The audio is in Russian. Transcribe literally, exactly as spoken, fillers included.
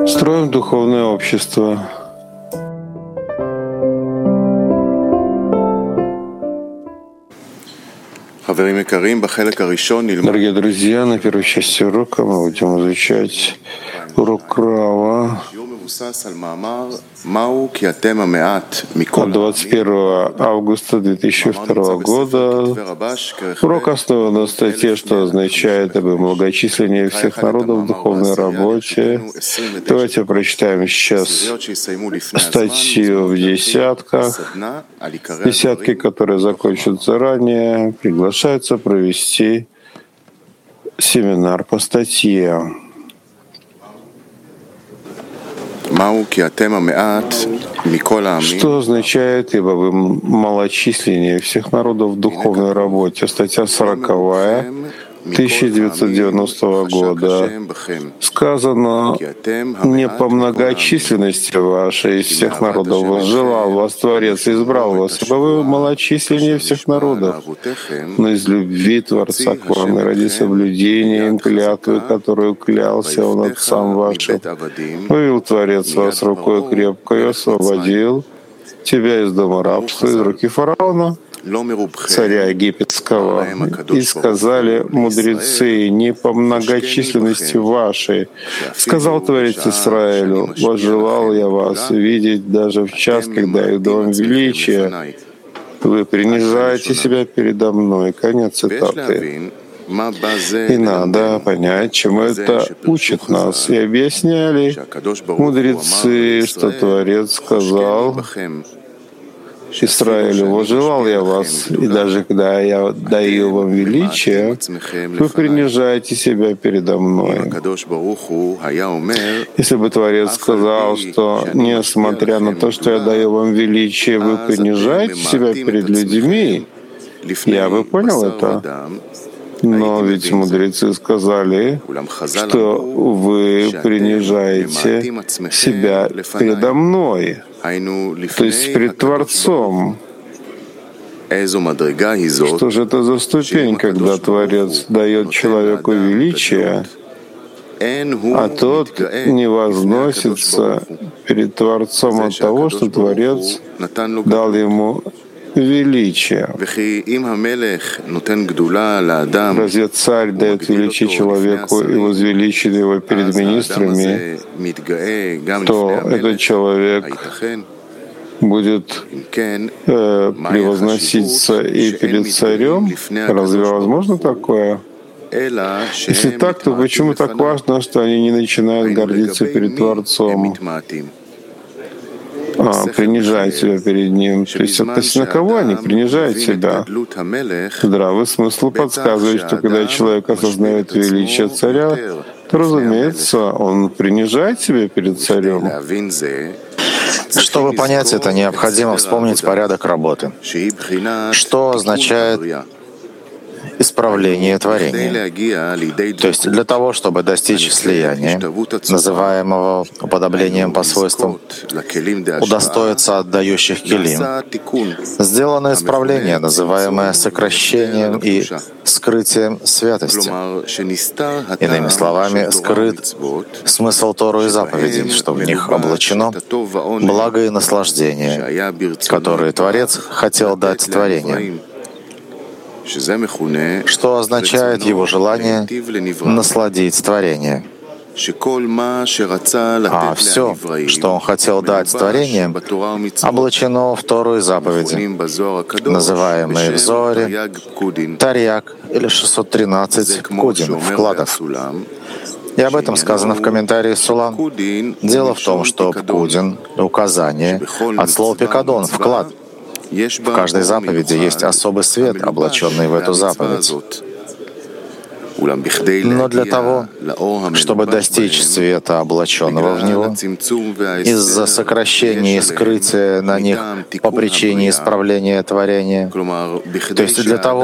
Строим духовное общество. Дорогие друзья, на первой части урока мы будем изучать урок Рава двадцать первого августа две тысячи второго года. Урок основан на статье, что означает об многочислении всех народов в духовной работе. Давайте прочитаем сейчас статью в десятках. Десятки, которые закончатся ранее, приглашаются провести семинар по статье. Что означает, ибо вы малочисленнее всех народов в духовной работе? Статья сороковая, тысяча девятьсот девяностого года. Сказано: не по многочисленности вашей из всех народов возжелал вас Творец и избрал вас, ибо вы малочисленнее всех народов, но из любви Творца к вам и ради соблюдения им клятвы, которую клялся Он отцам вашим, вывел Творец вас рукой крепкой и освободил тебя из дома рабства, из руки фараона, царя египетского. И сказали мудрецы: не по многочисленности вашей. Сказал Творец Израилю: возжелал я вас видеть даже в час, когда иду вам величия. Вы принижаете себя передо мной. Конец цитаты. И надо понять, чему это учит нас. И объясняли мудрецы, что Творец сказал Израилю: возжелал я вас, и даже когда я даю вам величие, вы принижаете себя передо мной. Если бы Творец сказал, что несмотря на то, что я даю вам величие, вы принижаете себя перед людьми, я бы понял это. Но ведь мудрецы сказали, что вы принижаете себя передо мной, то есть перед Творцом. Что же это за ступень, когда Творец дает человеку величие, а тот не возносится перед Творцом от того, что Творец дал ему величие? Разве царь дает величие человеку и возвеличит его перед министрами, то этот человек будет э, превозноситься и перед царем? Разве возможно такое? Если так, то почему так важно, что они не начинают гордиться перед Творцом, а, принижают себя перед Ним? То есть относительно кого они принижают себя? Здравый смысл подсказывает, что когда человек осознает величие царя, то, разумеется, он принижает себя перед царем. Чтобы понять это, необходимо вспомнить порядок работы. Что означает исправление творения? То есть для того, чтобы достичь слияния, называемого уподоблением по свойствам, удостоиться отдающих келим, сделано исправление, называемое сокращением и скрытием святости. Иными словами, скрыт смысл Торы и заповедей, что в них облачено благо и наслаждение, которые Творец хотел дать творению, что означает его желание насладить творение. А все, что он хотел дать творением, облачено в Тору и заповеди, называемые в Зоаре Тарьяк или шестьсот тринадцать Пкудим, вкладов. И об этом сказано в комментарии Сулам. Дело в том, что Пкудин — указание от слова пикадон — вклад. В каждой заповеди есть особый свет, облаченный в эту заповедь. Но для того, чтобы достичь света, облаченного в него, из-за сокращения и скрытия на них по причине исправления творения, то есть для того,